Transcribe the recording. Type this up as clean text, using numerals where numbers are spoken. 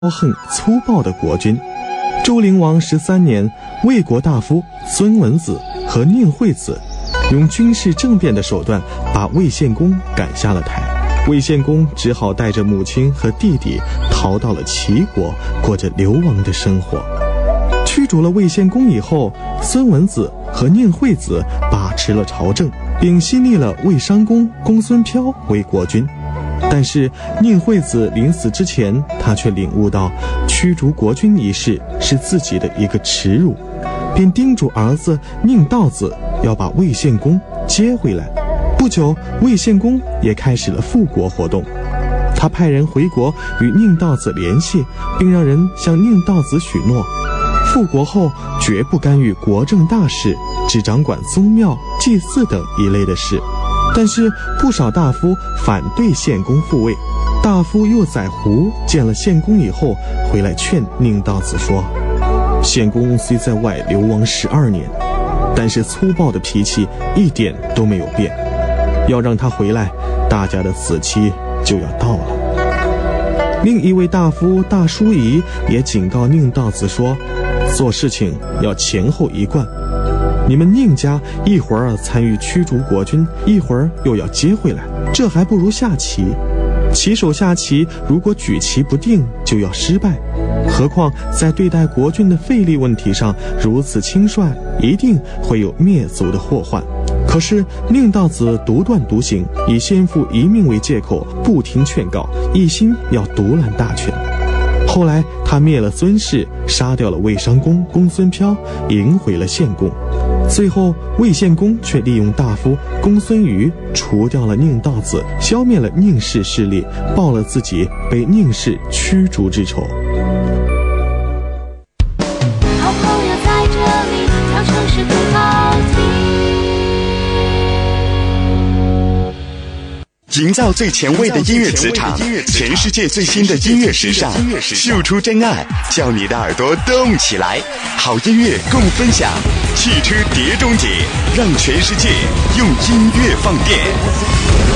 骄横粗暴的国君。周灵王13年，魏国大夫孙文子和宁惠子用军事政变的手段把魏献公赶下了台。魏献公只好带着母亲和弟弟逃到了齐国，过着流亡的生活。驱逐了魏献公以后，孙文子和宁惠子把持了朝政，并新立了魏商公公孙飘为国君。但是宁惠子临死之前，他却领悟到驱逐国君一事是自己的一个耻辱，便叮嘱儿子宁道子要把魏献公接回来。不久，魏献公也开始了复国活动。他派人回国与宁道子联系，并让人向宁道子许诺，复国后绝不干预国政大事，只掌管宗庙、祭祀等一类的事。但是不少大夫反对献公复位。大夫右宰胡见了献公以后，回来劝宁道子说，献公虽在外流亡12年，但是粗暴的脾气一点都没有变，要让他回来，大家的死期就要到了。另一位大夫大叔仪也警告宁道子说，做事情要前后一贯，你们宁家一会儿参与驱逐国君，一会儿又要接回来，这还不如下棋。棋手下棋如果举棋不定，就要失败，何况在对待国君的费力问题上如此轻率，一定会有灭族的祸患。可是宁道子独断独行，以先父一命为借口，不听劝告，一心要独揽大权。后来他灭了孙氏，杀掉了魏商公公孙飘，迎回了献公。最后魏献公却利用大夫公孙瑜除掉了宁道子，消灭了宁氏势力，报了自己被宁氏驱逐之仇。 好朋友在这里，让城市更好听。 营造最前卫的音乐磁场，全世界最新的音乐时尚，秀出真爱，叫你的耳朵动起来。好音乐共分享，汽车碟中谍，让全世界用音乐放电。